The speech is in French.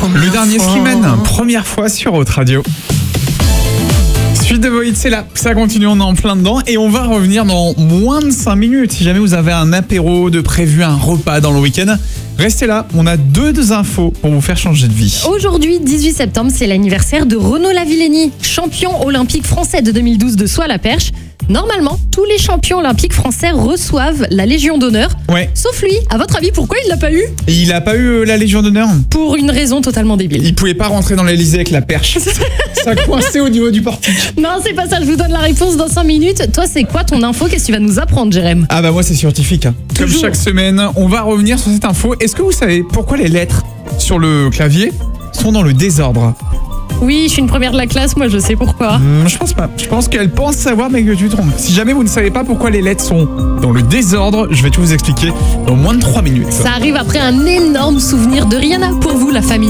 Le dernier Slimane, première fois sur Haute Radio. Suite de Void, c'est là, ça continue, on est en plein dedans et on va revenir dans moins de 5 minutes. Si jamais vous avez un apéro de prévu, un repas dans le week-end, restez là, on a deux infos pour vous faire changer de vie. Aujourd'hui, 18 septembre, c'est l'anniversaire de Renaud Lavillenie, champion olympique français de 2012 de saut à la perche. Normalement, tous les champions olympiques français reçoivent la Légion d'honneur. Ouais. Sauf lui. À votre avis, pourquoi il l'a pas eu ? Et il a pas eu la Légion d'honneur ? Pour une raison totalement débile. Il pouvait pas rentrer dans l'Elysée avec la perche. Ça coincé au niveau du portique. Non, c'est pas ça, je vous donne la réponse dans 5 minutes. Toi, c'est quoi ton info ? Qu'est-ce que tu vas nous apprendre, Jérém ? Ah bah moi c'est scientifique. Comme Toujours. chaque semaine, on va revenir sur cette info. Est-ce que vous savez pourquoi les lettres sur le clavier sont dans le désordre ? Oui, je suis une première de la classe, moi je sais pourquoi. Je pense pas. Je pense qu'elle pense savoir, mais que tu te trompes. Si jamais vous ne savez pas pourquoi les lettres sont dans le désordre, je vais tout vous expliquer dans moins de 3 minutes. Ça arrive après un énorme souvenir de Rihanna pour vous, la famille.